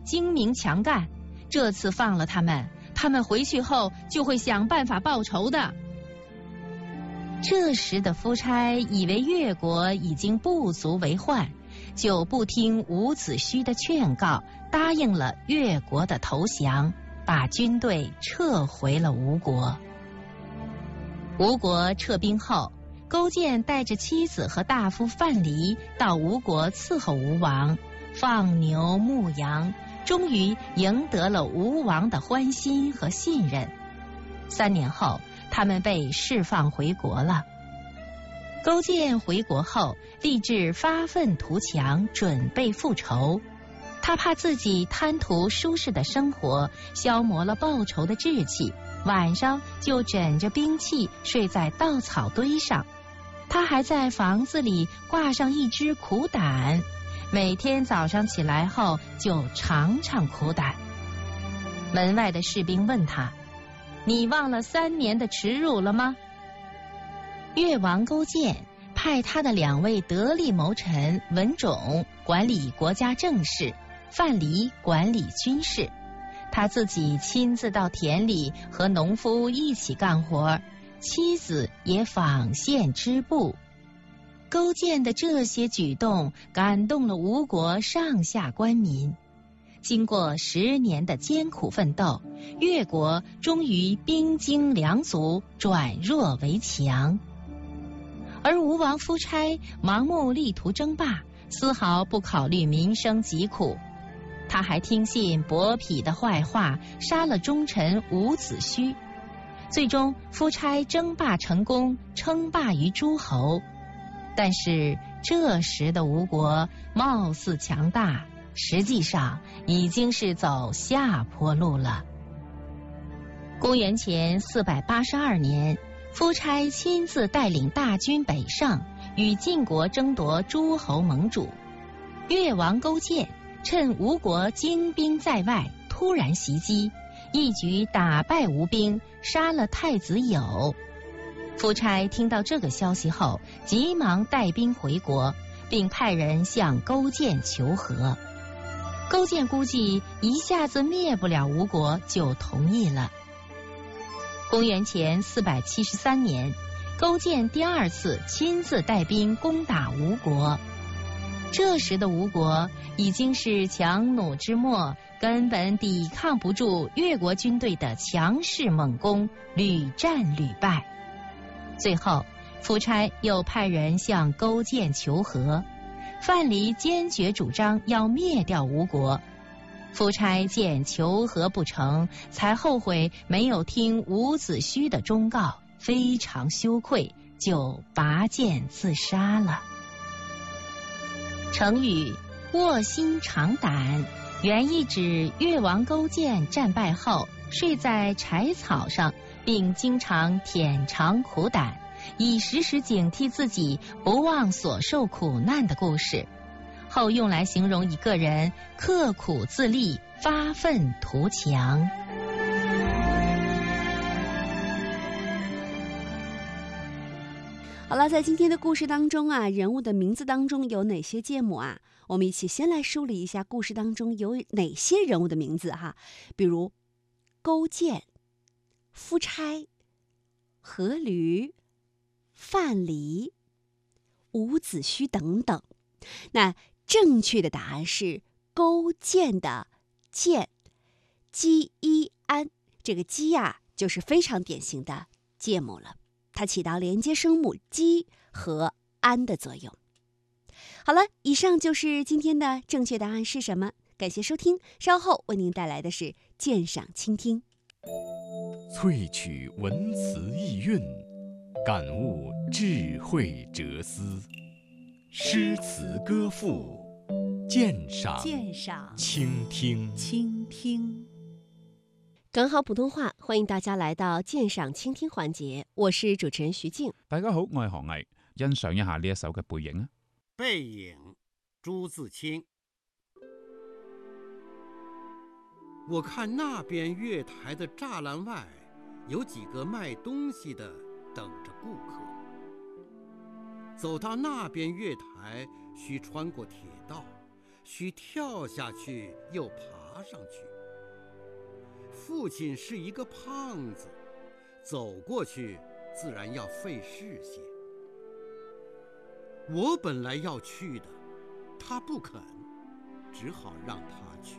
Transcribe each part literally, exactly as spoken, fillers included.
精明强干，这次放了他们，他们回去后就会想办法报仇的。这时的夫差以为越国已经不足为患，就不听伍子胥的劝告，答应了越国的投降，把军队撤回了吴国。吴国撤兵后，勾践带着妻子和大夫范蠡到吴国伺候吴王，放牛牧羊，终于赢得了吴王的欢心和信任。三年后，他们被释放回国了。勾践回国后，立志发愤图强，准备复仇。他怕自己贪图舒适的生活，消磨了报仇的志气，晚上就枕着兵器睡在稻草堆上。他还在房子里挂上一只苦胆，每天早上起来后就尝尝苦胆。门外的士兵问他：你忘了三年的耻辱了吗？越王勾践派他的两位得力谋臣文种管理国家政事，范蠡管理军事，他自己亲自到田里和农夫一起干活，妻子也纺线织布。勾践的这些举动感动了吴国上下官民。经过十年的艰苦奋斗，越国终于兵精粮足，转弱为强。而吴王夫差盲目力图争霸，丝毫不考虑民生疾苦。他还听信伯嚭的坏话，杀了忠臣伍子胥。最终夫差争霸成功，称霸于诸侯。但是这时的吴国貌似强大，实际上已经是走下坡路了。公元前四百八十二年，夫差亲自带领大军北上，与晋国争夺诸侯盟主。越王勾践趁吴国精兵在外，突然袭击，一举打败吴兵，杀了太子友。夫差听到这个消息后，急忙带兵回国，并派人向勾践求和。勾践估计一下子灭不了吴国，就同意了。公元前四百七十三年，勾践第二次亲自带兵攻打吴国。这时的吴国已经是强弩之末，根本抵抗不住越国军队的强势猛攻，屡战屡败。最后夫差又派人向勾践求和，范蠡坚决主张要灭掉吴国。夫差见求和不成，才后悔没有听伍子胥的忠告，非常羞愧，就拔剑自杀了。成语卧薪尝胆原意指越王勾践战败后睡在柴草上，并经常舔尝苦胆，以时时警惕自己不忘所受苦难的故事。后用来形容一个人刻苦自立，发愤图强。 好了，在今天的故事当中啊，人物的名字当中有哪些芥母啊？我们一起先来梳理一下故事当中有哪些人物的名字哈，比如勾践、夫差、阖闾、范蠡、伍子胥等等。那正确的答案是勾践的践，鸡一安，这个鸡呀、啊、就是非常典型的芥母了，它起到连接声母鸡和安的作用。好了，以上就是今天的正确答案是什么？感谢收听，稍后为您带来的是鉴赏倾听。 萃取文辞意蕴，感悟智慧哲思，诗词歌赋，鉴赏鉴赏倾听倾听。刚好普通话，欢迎大家来到鉴赏倾聽環節，我是主持人徐靜。 大家好，我係何毅，欣賞一下呢一首嘅背影啊。 背影，朱自清。我看那边月台的栅栏外，有几个卖东西的等着顾客。走到那边月台，需穿过铁道，需跳下去又爬爬上去。父亲是一个胖子，走过去自然要费事些。我本来要去的，他不肯，只好让他去。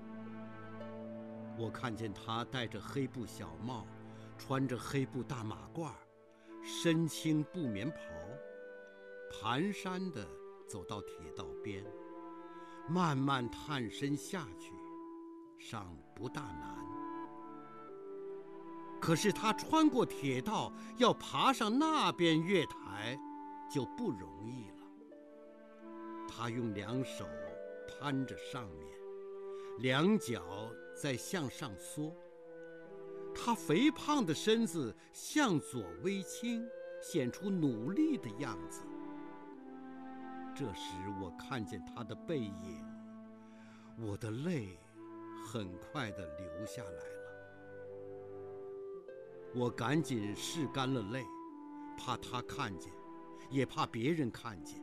我看见他戴着黑布小帽，穿着黑布大马褂，身青布棉袍，蹒跚地走到铁道边，慢慢探身下去，尚不大难。可是他穿过铁道，要爬上那边月台，就不容易了。他用两手攀着上面，两脚在向上缩，他肥胖的身子向左微倾，显出努力的样子。这时我看见他的背影，我的泪很快地流下来了。我赶紧拭干了泪，怕他看见，也怕别人看见。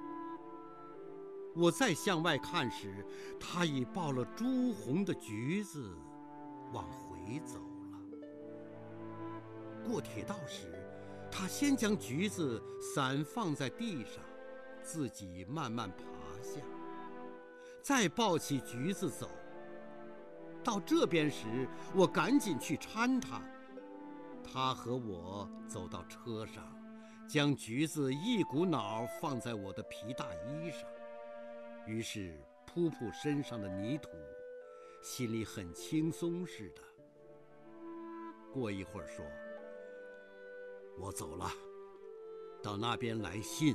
我再向外看时，他已抱了朱红的橘子往回走了。过铁道时，他先将橘子散放在地上，自己慢慢爬下，再抱起橘子走。到这边时，我赶紧去搀他。他和我走到车上，将橘子一股脑放在我的皮大衣上，于是扑扑身上的泥土，心里很轻松似的。过一会儿说：“我走了，到那边来信。”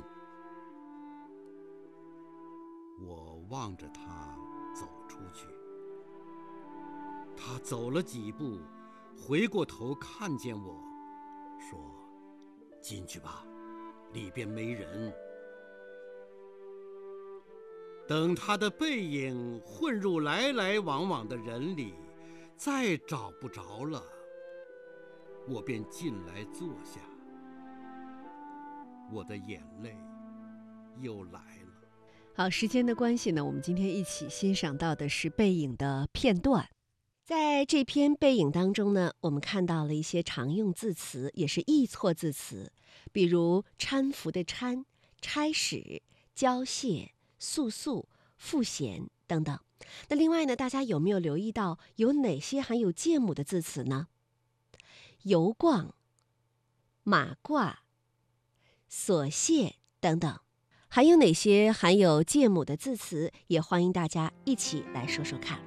我望着他走出去，他走了几步，回过头看见我，说：“进去吧，里边没人。”等他的背影混入来来往往的人里，再找不着了，我便进来坐下，我的眼泪又来了。 好，时间的关系呢，我们今天一起欣赏到的是《背影》的片段。在这篇《背影》当中呢，我们看到了一些常用字词，也是易错字词，比如搀扶的搀、差使、交械、速速、赋闲等等。那另外呢，大家有没有留意到有哪些含有介母的字词呢？游逛、马褂、琐屑等等。还有哪些含有介母的字词？也欢迎大家一起来说说看。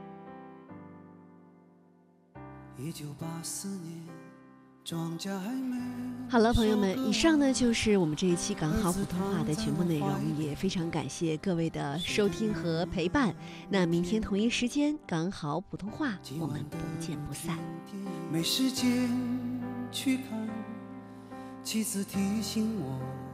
一九八四年庄稼还没。 好了，朋友们，以上呢就是我们这一期港好普通话的全部内容，也非常感谢各位的收听和陪伴。那明天同一时间，港好普通话，我们不见不散。 没时间去看，妻子提醒我